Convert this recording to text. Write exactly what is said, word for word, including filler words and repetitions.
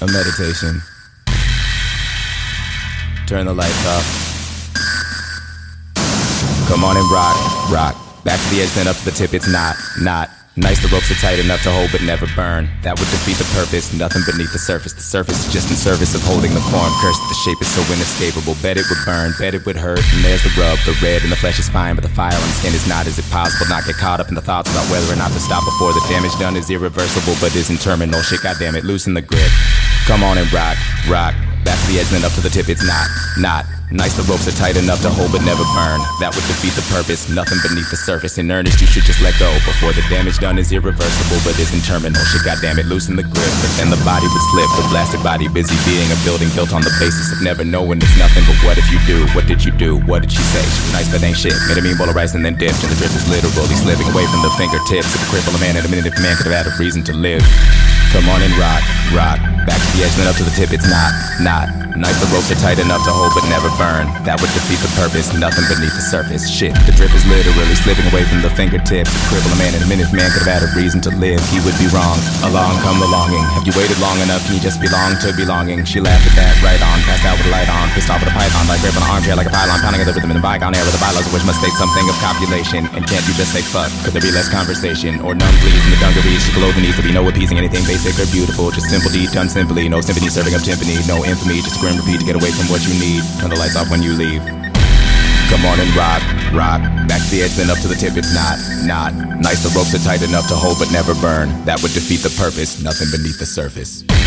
A meditation. Turn the lights off. Come on and rock, rock. Back to the edge, then up to the tip, it's not, not. Nice, the ropes are tight enough to hold but never burn. That would defeat the purpose, nothing beneath the surface. The surface is just in service of holding the form. Cursed, the shape is so inescapable. Bet it would burn, bet it would hurt. And there's the rub, the red and the flesh is fine, but the fire on the skin is not. Is it possible not get caught up in the thoughts about whether or not to stop before the damage done is irreversible but isn't terminal? Shit, goddammit, loosen the grip. Come on and rock, rock. Back to the edge, then up to the tip, it's not, not. Nice, the ropes are tight enough to hold but never burn. That would defeat the purpose, nothing beneath the surface. In earnest, you should just let go before the damage done is irreversible but isn't terminal. Shit, goddammit, loosen the grip. But then the body would slip, the blasted body busy being a building built on the basis of never knowing it's nothing. But what if you do? What did you do? What did she say? She was nice but ain't shit. Made a mean bowl of rice and then dipped, and the drip is literally slipping away from the fingertips. It could cripple a man in a minute if a man could have had a reason to live. Come on and rock, rock. Back to the edge, then up to the tip, it's not, not. Nice, the ropes are tight enough to hold but never burn. That would defeat the purpose, nothing beneath the surface. Shit, the drip is literally slipping away from the fingertips. It cripple a man in a minute if man could have had a reason to live. He would be wrong, along come the longing. Have you waited long enough? Can you just belong to belonging? She laughed at that, right on, passed out with a light on. Pissed off with a python, like grip on an armchair like a pylon. Pounding at the rhythm in the bygone era. The bylaws of which must state something of copulation. And can't you just say fuck? Could there be less conversation? Or none please in the dungarees? She below the needs to be no appeasing anything basic or beautiful. Just simple deed done simply. No symphony serving up timpani. No infamy, just a grim repeat to get away from what you need. Turn the lights off when you leave. Come on and rock, rock. Back to the edge, then up to the tip, it's not, not. Nice, the ropes are tight enough to hold but never burn. That would defeat the purpose, nothing beneath the surface.